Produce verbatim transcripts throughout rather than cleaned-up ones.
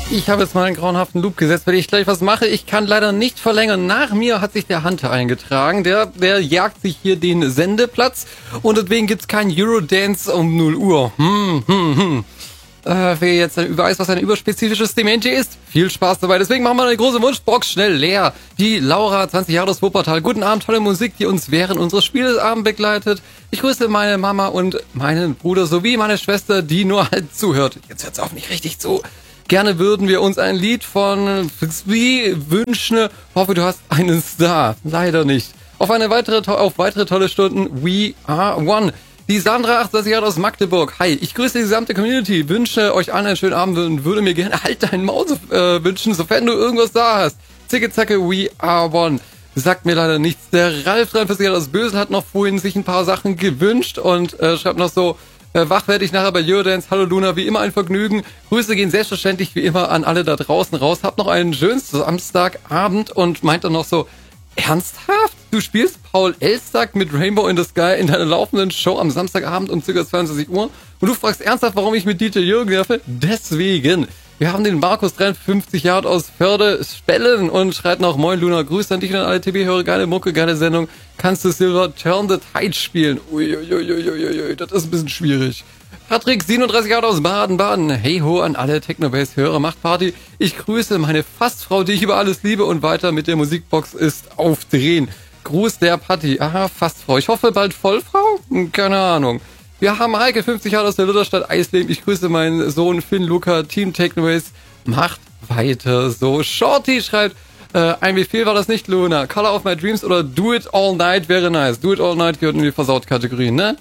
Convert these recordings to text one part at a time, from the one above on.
Ich habe jetzt mal einen grauenhaften Loop gesetzt, weil ich gleich was mache. Ich kann leider nicht verlängern. Nach mir hat sich der Hunter eingetragen. Der, der jagt sich hier den Sendeplatz. Und deswegen gibt's kein Eurodance um null Uhr. Hm, hm, hm. Äh, wer jetzt weiß, was ein überspezifisches Dementi ist, viel Spaß dabei. Deswegen machen wir eine große Wunschbox schnell leer. Die Laura, zwanzig Jahre aus Wuppertal. Guten Abend, tolle Musik, die uns während unseres Spielabends begleitet. Ich grüße meine Mama und meinen Bruder sowie meine Schwester, die nur halt zuhört. Jetzt hört's auf, nicht richtig zu. Gerne würden wir uns ein Lied von Fixby wünschen. Hoffe, du hast einen Star. Leider nicht. Auf eine weitere, auf weitere tolle Stunden. We are one. Die Sandra, achtunddreißig Jahre aus Magdeburg. Hi, ich grüße die gesamte Community. Wünsche euch allen einen schönen Abend und würde mir gerne halt deinen Maus äh, wünschen, sofern du irgendwas da hast. Zicke, zacke, we are one. Sagt mir leider nichts. Der Ralf, dreiundvierzig Jahre aus Bösel, hat noch vorhin sich ein paar Sachen gewünscht und äh, schreibt noch so, Äh, wach werde ich nachher bei Eurodance. Hallo Luna, wie immer ein Vergnügen. Grüße gehen selbstverständlich wie immer an alle da draußen raus. Hab noch einen schönen Samstagabend und meint dann noch so, ernsthaft? Du spielst Paul Elstag mit Rainbow in the Sky in deiner laufenden Show am Samstagabend um ca. zweiundzwanzig Uhr und du fragst ernsthaft, warum ich mit Dieter Jürgen werfe? Deswegen. Wir haben den Markus dreiundfünfzig Jahre aus Förde Spellen und schreit noch, moin Luna, Grüße an dich und an alle T V-Hörer, geile Mucke, geile Sendung. Kannst du Silver Turn the Tide spielen? Uiuiuiuiui, das ist ein bisschen schwierig. Patrick, siebenunddreißig Jahre aus Baden-Baden. Hey ho an alle Technobase-Hörer, macht Party. Ich grüße meine Fastfrau, die ich über alles liebe und weiter mit der Musikbox ist aufdrehen. Gruß der Patti. Aha, Fastfrau. Ich hoffe bald Vollfrau? Keine Ahnung. Wir haben Heike, fünfzig Jahre aus der Lutherstadt Eisleben. Ich grüße meinen Sohn Finn Luca, Team Technobase. Macht weiter so. Shorty schreibt, äh, ein Befehl war das nicht, Luna. Color of my dreams oder Do it all night wäre nice. Do it all night gehört in die Versaut-Kategorie, ne?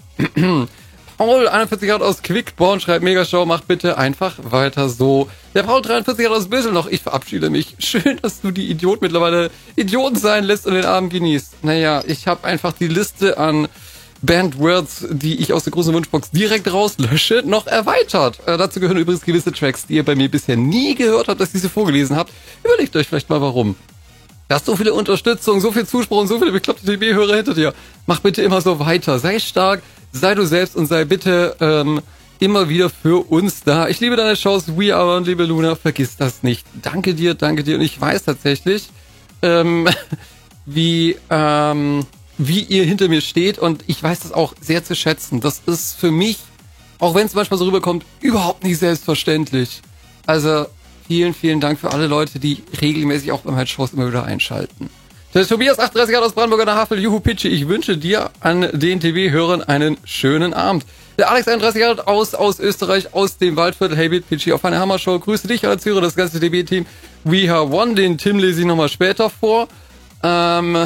Paul, einundvierzig Jahre aus Quickborn, schreibt Megashow, macht bitte einfach weiter so. Der Paul, dreiundvierzig Jahre aus Bösel noch, ich verabschiede mich. Schön, dass du die Idiot mittlerweile Idioten sein lässt und den Abend genießt. Naja, ich habe einfach die Liste an Bandwords, die ich aus der großen Wunschbox direkt rauslösche, noch erweitert. Äh, dazu gehören übrigens gewisse Tracks, die ihr bei mir bisher nie gehört habt, dass ihr sie vorgelesen habt. Überlegt euch vielleicht mal, warum. Du hast so viele Unterstützung, so viel Zuspruch und so viele bekloppte T V-Hörer hinter dir. Mach bitte immer so weiter. Sei stark, sei du selbst und sei bitte ähm, immer wieder für uns da. Ich liebe deine Shows, We Are One, liebe Luna, vergiss das nicht. Danke dir, danke dir. Und ich weiß tatsächlich, ähm, wie... ähm, wie ihr hinter mir steht und ich weiß das auch sehr zu schätzen. Das ist für mich, auch wenn es manchmal so rüberkommt, überhaupt nicht selbstverständlich. Also vielen, vielen Dank für alle Leute, die regelmäßig auch bei meinen Shows immer wieder einschalten. Der Tobias, achtunddreißig Jahre aus Brandenburg an der Havel, Juhu Pitschi, ich wünsche dir an den T V-Hörern einen schönen Abend. Der Alex, einunddreißig Jahre aus, aus Österreich, aus dem Waldviertel, hey Bill Pitschi, auf eine Hammershow. Grüße dich als Hörer, das ganze T V-Team. We Are One, den Tim lese ich nochmal später vor. Ähm...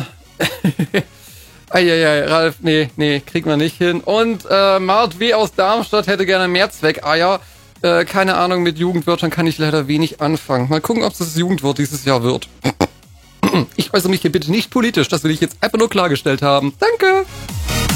Eieiei, Ralf, nee, nee, kriegt man nicht hin. Und äh, Mart W. aus Darmstadt hätte gerne Mehrzweckeier. Äh, keine Ahnung, mit Jugendwörtern kann ich leider wenig anfangen. Mal gucken, ob es das Jugendwort dieses Jahr wird. Ich äußere mich hier bitte nicht politisch, das will ich jetzt einfach nur klargestellt haben. Danke!